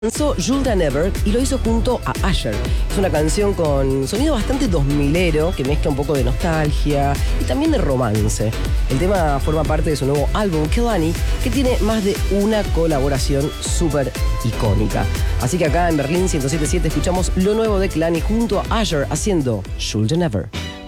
Lanzó You'll Never y lo hizo junto a Usher. Es una canción con sonido bastante 2000ero que mezcla un poco de nostalgia y también de romance. El tema forma parte de su nuevo álbum Kehlani, que tiene más de una colaboración súper icónica. Así que acá en Berlín 107.7 escuchamos lo nuevo de Kehlani junto a Usher haciendo You'll Never.